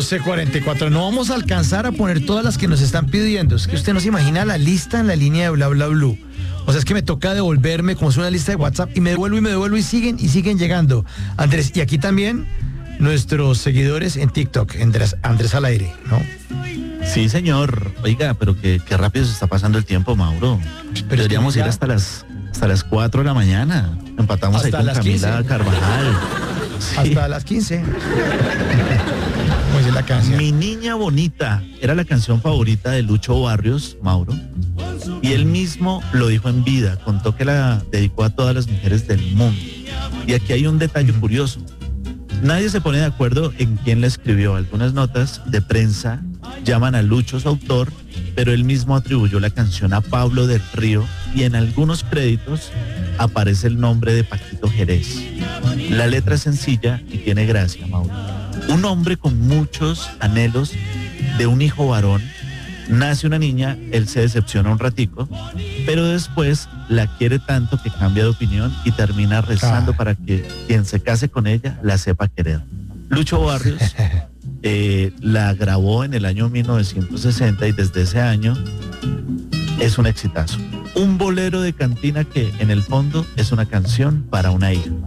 12:44. No vamos a alcanzar a poner todas las que nos están pidiendo. Es que usted no se imagina la lista en la línea de Bla Bla Blue. O sea, es que me toca devolverme como es una lista de WhatsApp y me devuelvo y siguen llegando. Andrés, y aquí también nuestros seguidores en TikTok, Andrés al aire, ¿no? Sí, señor. Oiga, pero qué rápido se está pasando el tiempo, Mauro. Pero deberíamos ir hasta las 4 de la mañana. Empatamos hasta ahí con Camila 15. Carvajal. Sí. Hasta las 15. Como dice la canción. Mi niña bonita era la canción favorita de Lucho Barrios, Mauro. Y él mismo lo dijo en vida. Contó que la dedicó a todas las mujeres del mundo. Y aquí hay un detalle curioso. Nadie se pone de acuerdo en quién la escribió. Algunas notas de prensa llaman a Lucho su autor, pero él mismo atribuyó la canción a Pablo del Río y en algunos créditos aparece el nombre de Paquito Jerez. La letra es sencilla y tiene gracia, Mauro. Un hombre con muchos anhelos de un hijo varón, nace una niña, él se decepciona un ratico, pero después la quiere tanto que cambia de opinión y termina rezando para que quien se case con ella la sepa querer. Lucho Barrios la grabó en el año 1960 y desde ese año es un exitazo. Un bolero de cantina que en el fondo es una canción para una hija.